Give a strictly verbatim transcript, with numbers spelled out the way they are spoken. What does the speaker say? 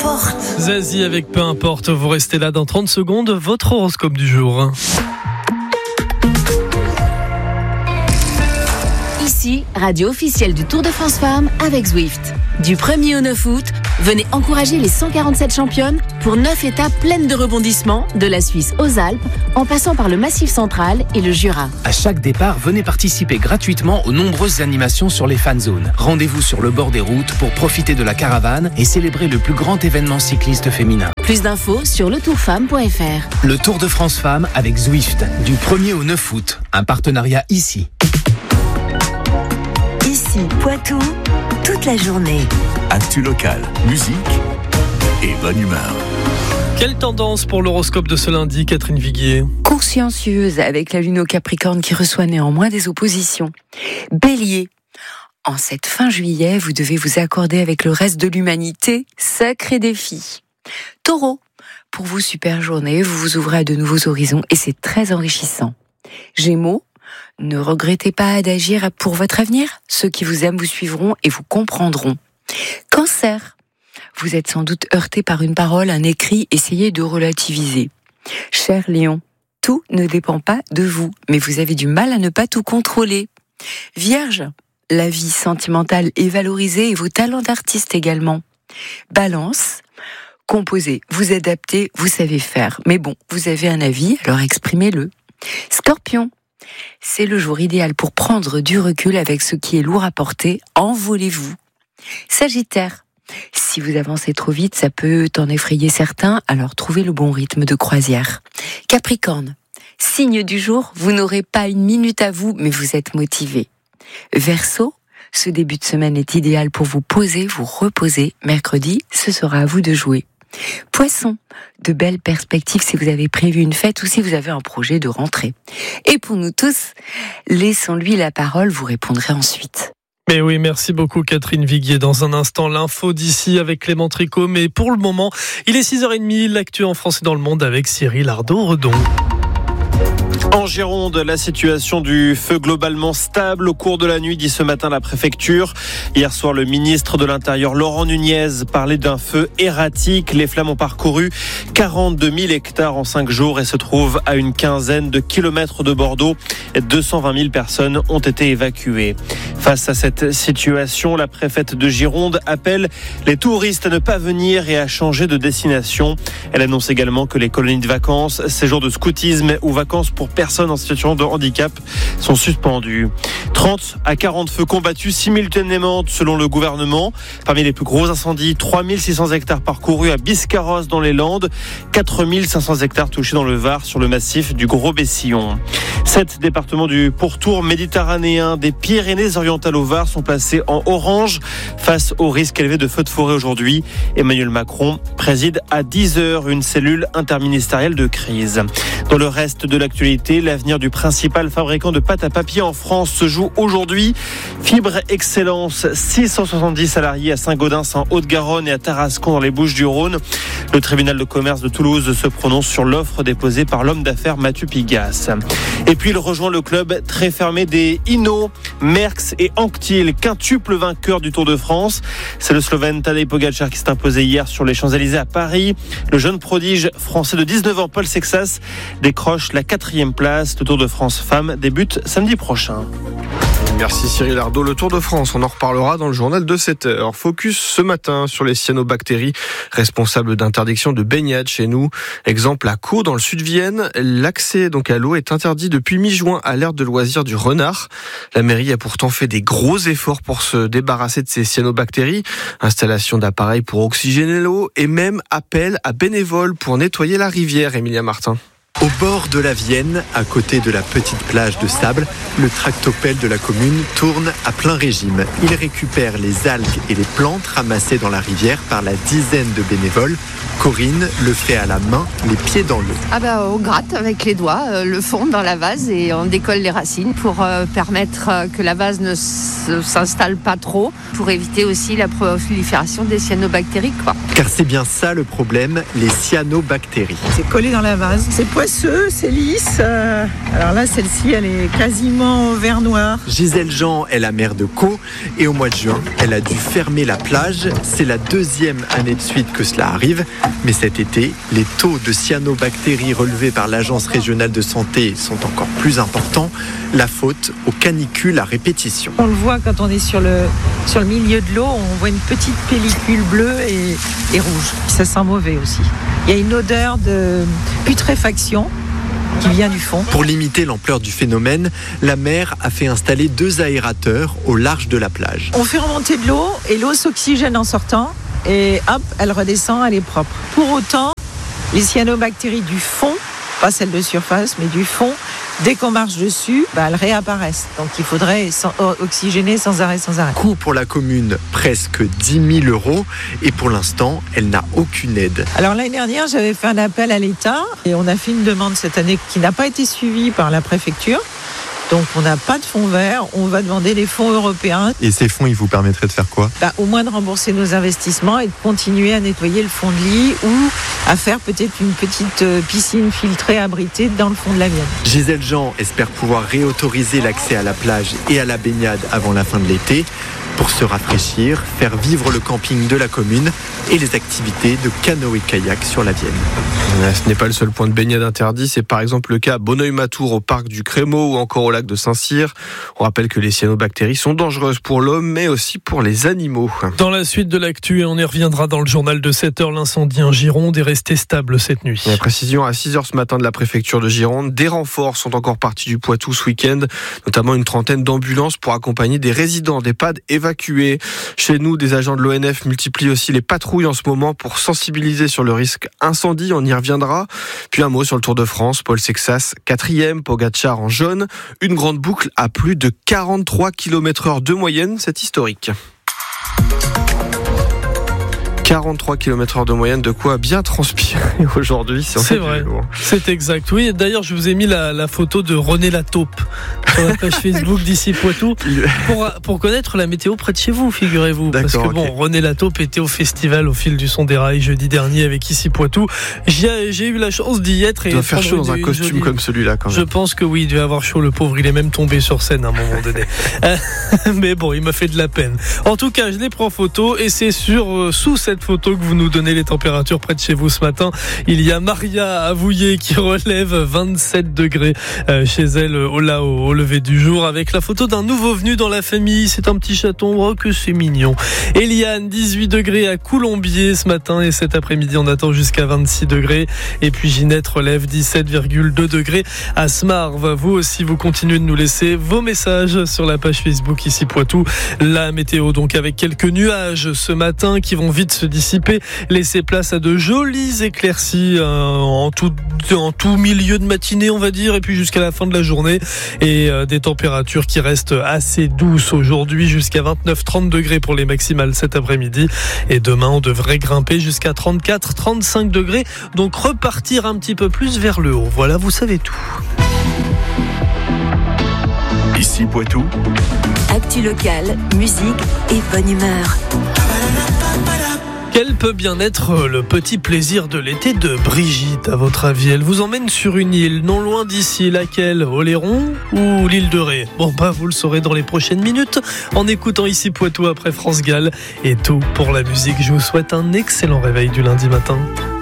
importe. Zazie avec Peu importe, vous restez là dans trente secondes, votre horoscope du jour. Ici, radio officielle du Tour de France Femmes avec Zwift. Du premier au neuf août, venez encourager les cent quarante-sept championnes pour neuf étapes pleines de rebondissements, de la Suisse aux Alpes, en passant par le Massif central et le Jura. À chaque départ, venez participer gratuitement aux nombreuses animations sur les fan zones. Rendez-vous sur le bord des routes pour profiter de la caravane et célébrer le plus grand événement cycliste féminin. Plus d'infos sur le tour femme point f r. Le Tour de France Femmes avec Zwift, du premier au neuf août. Un partenariat ici. Ici, Poitou, toute la journée. Actu locale, musique et bonne humeur. Quelle tendance pour l'horoscope de ce lundi, Catherine Viguier? Consciencieuse, avec la lune au Capricorne qui reçoit néanmoins des oppositions. Bélier, en cette fin juillet, vous devez vous accorder avec le reste de l'humanité. Sacré défi. Taureau, pour vous, super journée, vous vous ouvrez à de nouveaux horizons et c'est très enrichissant. Gémeaux, ne regrettez pas d'agir pour votre avenir. Ceux qui vous aiment vous suivront et vous comprendront. Cancer, vous êtes sans doute heurté par une parole, un écrit, essayez de relativiser. Cher Lion, tout ne dépend pas de vous, mais vous avez du mal à ne pas tout contrôler. Vierge, la vie sentimentale est valorisée et vos talents d'artiste également. Balance, composez, vous adaptez, vous savez faire. Mais bon, vous avez un avis, alors exprimez-le. Scorpion, c'est le jour idéal pour prendre du recul avec ce qui est lourd à porter. Envolez-vous. Sagittaire, si vous avancez trop vite, ça peut en effrayer certains, alors trouvez le bon rythme de croisière. Capricorne, signe du jour, vous n'aurez pas une minute à vous, mais vous êtes motivé. Verseau, ce début de semaine est idéal pour vous poser, vous reposer. Mercredi, ce sera à vous de jouer. Poisson, de belles perspectives si vous avez prévu une fête ou si vous avez un projet de rentrée. Et pour nous tous, laissons-lui la parole, vous répondrez ensuite. Mais oui, merci beaucoup Catherine Viguier. Dans un instant, l'info d'ici avec Clément Tricot. Mais pour le moment, il est six heures trente, l'actu en France et dans le monde avec Cyril Ardo-Redon. En Gironde, la situation du feu globalement stable au cours de la nuit, dit ce matin la préfecture. Hier soir, le ministre de l'Intérieur, Laurent Nunez, parlait d'un feu erratique. Les flammes ont parcouru quarante-deux mille hectares en cinq jours et se trouvent à une quinzaine de kilomètres de Bordeaux. deux cent vingt mille personnes ont été évacuées. Face à cette situation, la préfète de Gironde appelle les touristes à ne pas venir et à changer de destination. Elle annonce également que les colonies de vacances, séjours de scoutisme ou vacances pour personnes en situation de handicap sont suspendus. trente à quarante feux combattus simultanément selon le gouvernement. Parmi les plus gros incendies, trois mille six cents hectares parcourus à Biscarrosse dans les Landes, quatre mille cinq cents hectares touchés dans le Var sur le massif du Gros-Bessillon. Sept départements du pourtour méditerranéen des Pyrénées-Orientales au Var sont placés en orange face au risque élevé de feux de forêt aujourd'hui. Emmanuel Macron préside à dix heures une cellule interministérielle de crise. Dans le reste de l'actualité, l'avenir du principal fabricant de pâte à papier en France se joue aujourd'hui. Fibre Excellence, six cent soixante-dix salariés à Saint-Gaudens en Haute-Garonne et à Tarascon dans les Bouches-du-Rhône. Le tribunal de commerce de Toulouse se prononce sur l'offre déposée par l'homme d'affaires Mathieu Pigas. Et puis il rejoint le club très fermé des Hinault, Merckx et Anquetil, quintuple vainqueur du Tour de France. C'est le Slovène Tadej Pogačar qui s'est imposé hier sur les Champs-Élysées à Paris. Le jeune prodige français de dix-neuf ans, Paul Sexas, décroche la quatrième place. Le Tour de France Femmes débute samedi prochain. Merci Cyril Ardo. Le Tour de France, on en reparlera dans le journal de sept heures. Focus ce matin sur les cyanobactéries responsables d'interdiction de baignade chez nous. Exemple à Caux, dans le sud de Vienne. L'accès donc à l'eau est interdit depuis mi-juin à l'aire de loisirs du Renard. La mairie a pourtant fait des gros efforts pour se débarrasser de ces cyanobactéries. Installation d'appareils pour oxygéner l'eau et même appel à bénévoles pour nettoyer la rivière, Emilia Martin. Au bord de la Vienne, à côté de la petite plage de sable, le tractopelle de la commune tourne à plein régime. Il récupère les algues et les plantes ramassées dans la rivière par la dizaine de bénévoles. Corinne le fait à la main, les pieds dans l'eau. Ah bah, on gratte avec les doigts euh, le fond dans la vase et on décolle les racines pour euh, permettre euh, que la vase ne s- s'installe pas trop, pour éviter aussi la prolifération des cyanobactéries, quoi. Car c'est bien ça le problème, les cyanobactéries. C'est collé dans la vase, c'est poisseux. poisseux, c'est lisse. Euh, alors là, celle-ci, elle est quasiment vert noir. Gisèle Jean est la maire de Caux et au mois de juin, elle a dû fermer la plage. C'est la deuxième année de suite que cela arrive. Mais cet été, les taux de cyanobactéries relevés par l'Agence régionale de santé sont encore plus importants. La faute aux canicules à répétition. On le voit quand on est sur le, sur le milieu de l'eau, on voit une petite pellicule bleue et, et rouge. Ça sent mauvais aussi. Il y a une odeur de putréfaction qui vient du fond. Pour limiter l'ampleur du phénomène, la mer a fait installer deux aérateurs au large de la plage. On fait remonter de l'eau et l'eau s'oxygène en sortant et hop, elle redescend, elle est propre. Pour autant, les cyanobactéries du fond, pas celles de surface, mais du fond, dès qu'on marche dessus, bah, elles réapparaissent. Donc il faudrait sans, oxygéner sans arrêt, sans arrêt. Coût pour la commune, presque dix mille euros. Et pour l'instant, elle n'a aucune aide. Alors l'année dernière, j'avais fait un appel à l'État et on a fait une demande cette année qui n'a pas été suivie par la préfecture. Donc on n'a pas de fonds verts, on va demander les fonds européens. Et ces fonds, ils vous permettraient de faire quoi ? Bah, au moins de rembourser nos investissements et de continuer à nettoyer le fond de lit ou à faire peut-être une petite piscine filtrée abritée dans le fond de la Vienne. Gisèle Jean espère pouvoir réautoriser l'accès à la plage et à la baignade avant la fin de l'été pour se rafraîchir, faire vivre le camping de la commune et les activités de canoë-kayak sur la Vienne. Ce n'est pas le seul point de baignade interdit, c'est par exemple le cas à Bonneuil-Matour au parc du Crémaux ou encore au lac de Saint-Cyr. On rappelle que les cyanobactéries sont dangereuses pour l'homme mais aussi pour les animaux. Dans la suite de l'actu, et on y reviendra dans le journal de sept heures, l'incendie en Gironde est resté stable cette nuit. La précision à six heures ce matin de la préfecture de Gironde, des renforts sont encore partis du Poitou ce week-end, notamment une trentaine d'ambulances pour accompagner des résidents d'EHPAD évacués. Chez nous, des agents de l'O N F multiplient aussi les patrouilles en ce moment pour sensibiliser sur le risque incendie, on y reviendra. Puis un mot sur le Tour de France, Paul Sexas, quatrième, Pogacar en jaune, une grande boucle à plus de quarante-trois kilomètres heure de moyenne, c'est historique. quarante-trois kilomètres heure de moyenne, de quoi bien transpirer aujourd'hui. Si on c'est vrai, c'est exact. Oui, d'ailleurs, je vous ai mis la, la photo de René Lataupe sur la page Facebook d'Ici Poitou pour, pour connaître la météo près de chez vous, figurez-vous. D'accord, parce que bon, okay. René Lataupe était au festival au fil du son des rails jeudi dernier avec Ici Poitou. J'ai, j'ai eu la chance d'y être. Il doit faire chaud dans un costume joli... comme celui-là quand même. Je pense que oui, il devait avoir chaud, le pauvre. Il est même tombé sur scène à un moment donné. Mais bon, il m'a fait de la peine. En tout cas, je l'ai pris en photo et c'est sur euh, sous cette photo que vous nous donnez les températures près de chez vous ce matin. Il y a Maria Avouillé qui relève vingt-sept degrés chez elle au, là, au, au lever du jour avec la photo d'un nouveau venu dans la famille. C'est un petit chaton, oh que c'est mignon. Eliane, dix-huit degrés à Coulombiers ce matin et cet après-midi on attend jusqu'à vingt-six degrés. Et puis Ginette relève dix-sept virgule deux degrés à Smarve. Vous aussi vous continuez de nous laisser vos messages sur la page Facebook Ici Poitou. La météo donc avec quelques nuages ce matin qui vont vite se dissiper, laisser place à de jolies éclaircies euh, en, tout, en tout milieu de matinée on va dire et puis jusqu'à la fin de la journée et euh, des températures qui restent assez douces aujourd'hui jusqu'à vingt-neuf trente degrés pour les maximales cet après-midi et demain on devrait grimper jusqu'à trente-quatre trente-cinq degrés donc repartir un petit peu plus vers le haut. Voilà, vous savez tout. Ici Poitou. Actu locale, musique et bonne humeur. Quel peut bien être le petit plaisir de l'été de Brigitte, à votre avis? Elle vous emmène sur une île, non loin d'ici, laquelle? Oléron ou l'île de Ré? Bon bah vous le saurez dans les prochaines minutes, en écoutant Ici Poitou après France Gall. Et tout pour la musique, je vous souhaite un excellent réveil du lundi matin.